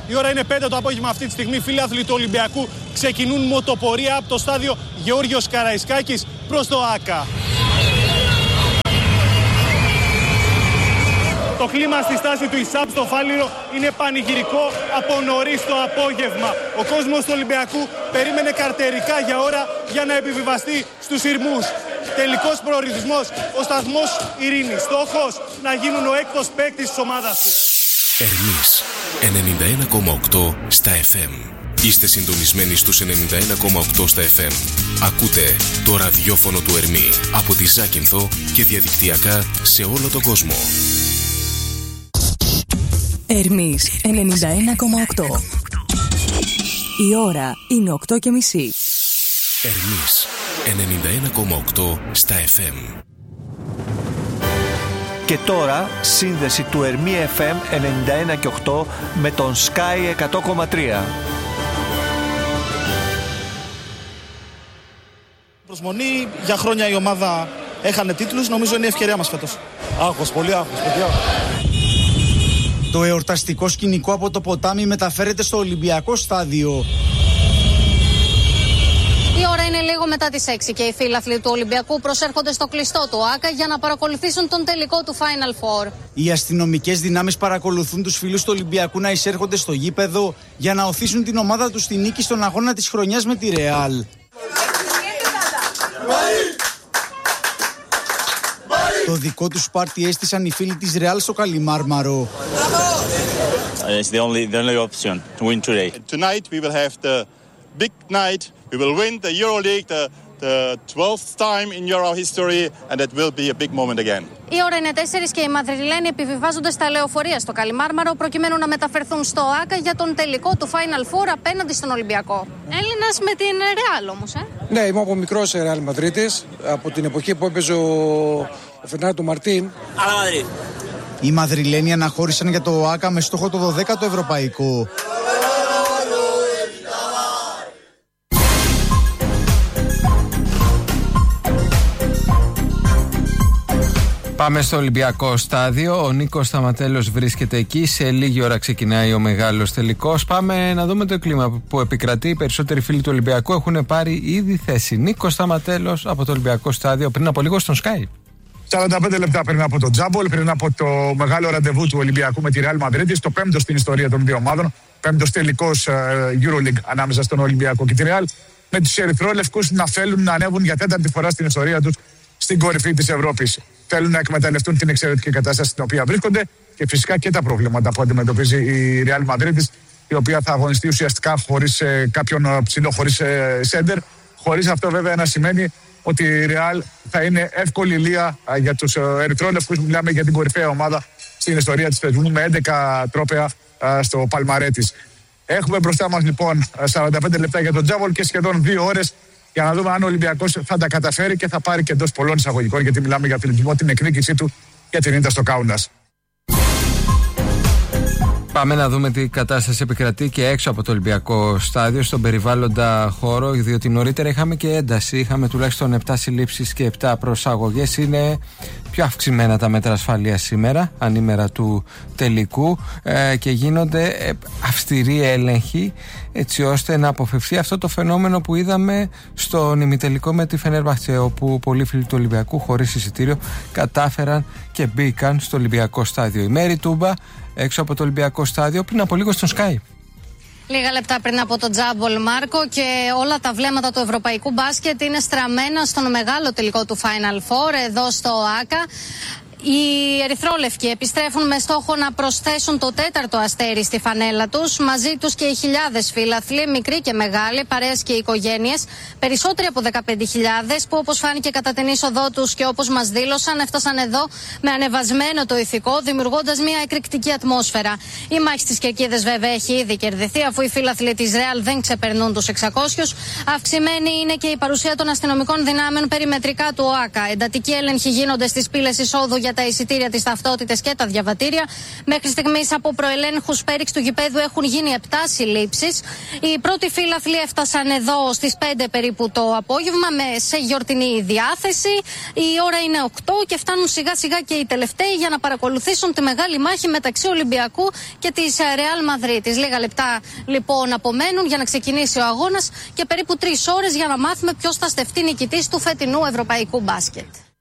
Η ώρα είναι 5 το απόγευμα αυτή τη στιγμή. Φίλαθλοι του Ολυμπιακού ξεκινούν μοτοπορία από το στάδιο Γεώργιος Καραϊσκάκης προς το ΆΚΑ. Το κλίμα στη στάση του ΙΣΑΠ στο Φάληρο είναι πανηγυρικό από νωρίς το απόγευμα. Ο κόσμος του Ολυμπιακού περίμενε καρτερικά για ώρα για να επιβιβαστεί στους ηρμούς. Τελικός προορισμός, ο σταθμός Ειρήνης. Στόχος να γίνουν ο έκτος παίκτης της ομάδας του. Ερμής 91,8 στα FM. Είστε συντονισμένοι στους 91,8 στα FM. Ακούτε το ραδιόφωνο του Ερμή από τη Ζάκυνθο και διαδικτυακά σε όλο τον κόσμο. Ερμής 91,8. Η ώρα είναι 8:30. Ερμής 91,8 στα FM. Και τώρα σύνδεση του Ερμή FM 91,8 με τον Sky 100,3. Προσμονή, για χρόνια η ομάδα έχανε τίτλους, νομίζω είναι η ευκαιρία μας φέτος. Άγχος, πολύ άγχος, παιδιά. Το εορταστικό σκηνικό από το ποτάμι μεταφέρεται στο Ολυμπιακό στάδιο. Η ώρα είναι λίγο μετά τις 6 και οι φίλαθλοι του Ολυμπιακού προσέρχονται στο κλειστό του ΆΚΑ για να παρακολουθήσουν τον τελικό του Final Four. Οι αστυνομικές δυνάμεις παρακολουθούν τους φίλους του Ολυμπιακού να εισέρχονται στο γήπεδο για να οθήσουν την ομάδα του στη νίκη στον αγώνα της χρονιάς με τη Ρεάλ. Το δικό τους πάρτι έστησαν οι φίλοι της Ρεάλ στο Καλιμάρμαρο. It's the only option to win today. Tonight we will have the big night. We will win the EuroLeague, the 12th time in Euro history, and it will be a big moment again. Η ώρα είναι 4 και οι Μαδριλένοι επιβιβάζονται στα λεωφορεία στο Καλιμάρμαρο προκειμένου να μεταφερθούν στο ΆΚΑ για τον τελικό του Final Four απέναντι στον Ολυμπιακό. Έλληνας με την Ρεάλ όμως, Ναι, είμαι από μικρός Ρεάλ Μαδρίτης, από την εποχή που έπαιζε ο Φερνάντο Μαρτίν. Οι Μαδριλένοι αναχώρησαν για το ΆΚΑ με στόχο το 12ο ευρωπαϊκό. Πάμε στο Ολυμπιακό στάδιο. Ο Νίκος Σταματέλος βρίσκεται εκεί. Σε λίγη ώρα ξεκινάει ο μεγάλος τελικός. Πάμε να δούμε το κλίμα που επικρατεί. Οι περισσότεροι φίλοι του Ολυμπιακού έχουν πάρει ήδη θέση. Νίκος Σταματέλος από το Ολυμπιακό στάδιο πριν από λίγο στον Sky. 45 λεπτά πριν από το τζάμπολ, πριν από το μεγάλο ραντεβού του Ολυμπιακού με τη Real Madrid, το πέμπτο στην ιστορία των δύο ομάδων, πέμπτος τελικός EuroLeague ανάμεσα στον Ολυμπιακό και τη Real, με τους ερυθρόλευκους να θέλουν να ανέβουν για τέταρτη φορά στην ιστορία τους στην κορυφή της Ευρώπης. Θέλουν να εκμεταλλευτούν την εξαιρετική κατάσταση στην οποία βρίσκονται και φυσικά και τα προβλήματα που αντιμετωπίζει η Real Madrid, η οποία θα αγωνιστεί ουσιαστικά χωρίς κάποιον ψηλό, χωρίς σέντερ. Χωρίς αυτό βέβαια να σημαίνει ότι η Real θα είναι εύκολη λία για τους ερυθρόλευκους. Μιλάμε για την κορυφαία ομάδα στην ιστορία της θεσμού με 11 τρόπαια στο παλμαρέ της. Έχουμε μπροστά μας λοιπόν 45 λεπτά για τον τζάβολ και σχεδόν 2 ώρες για να δούμε αν ο Ολυμπιακός θα τα καταφέρει και θα πάρει και εντός πολλών εισαγωγικών, γιατί μιλάμε για την εκδίκησή του για την ήττα στο Κάουνας. Πάμε να δούμε τι κατάσταση επικρατεί και έξω από το Ολυμπιακό στάδιο, στον περιβάλλοντα χώρο, διότι νωρίτερα είχαμε και ένταση. Είχαμε τουλάχιστον 7 συλλήψεις και 7 προσαγωγές. Είναι πιο αυξημένα τα μέτρα ασφαλείας σήμερα, ανήμερα του τελικού, και γίνονται αυστηροί έλεγχοι, έτσι ώστε να αποφευθεί αυτό το φαινόμενο που είδαμε στον ημιτελικό με τη Φενέρμπαχτσε, όπου πολλοί φίλοι του Ολυμπιακού χωρίς εισιτήριο κατάφεραν και μπήκαν στο Ολυμπιακό στάδιο. Η Μέρη Τούμπα έξω από το Ολυμπιακό στάδιο πριν από λίγο στον Sky. Λίγα λεπτά πριν από το τζάμπολ, Μάρκο, και όλα τα βλέμματα του ευρωπαϊκού μπάσκετ είναι στραμμένα στον μεγάλο τελικό του Final Four εδώ στο ΆΚΑ. Οι ερυθρόλευκοι επιστρέφουν με στόχο να προσθέσουν το 4ο αστέρι στη φανέλα τους. Μαζί τους και οι χιλιάδες φίλαθλοι, μικροί και μεγάλοι, παρέες και οικογένειες. Περισσότεροι από 15.000 που, όπως φάνηκε κατά την είσοδό τους και όπως μας δήλωσαν, έφτασαν εδώ με ανεβασμένο το ηθικό, δημιουργώντας μια εκρηκτική ατμόσφαιρα. Η μάχη στις κερκίδες βέβαια έχει ήδη κερδιθεί, αφού οι φίλαθλοι της Real δεν ξεπερνούν τους 600. Αυξημένη είναι και η παρουσία των αστυνομικών δυνάμεων περιμετρικά του ΟΑΚΑ. Εντατικοί έλεγχοι γίνονται στις πύλες εισόδου για για τα εισιτήρια, τις ταυτότητες και τα διαβατήρια. Μέχρι στιγμής από προελέγχους πέριξ του γηπέδου έχουν γίνει 7 συλλήψεις. Οι πρώτοι φύλαθλοι έφτασαν εδώ στις 5 περίπου το απόγευμα σε γιορτινή διάθεση. Η ώρα είναι 8 και φτάνουν σιγά σιγά και οι τελευταίοι για να παρακολουθήσουν τη μεγάλη μάχη μεταξύ Ολυμπιακού και της Ρεάλ Μαδρίτης. Λίγα λεπτά λοιπόν απομένουν για να ξεκινήσει ο αγώνας και περίπου 3 ώρες για να μάθουμε ποιος θα στεφτεί νικητής του φετινού ευρωπαϊκού μπάσκετ.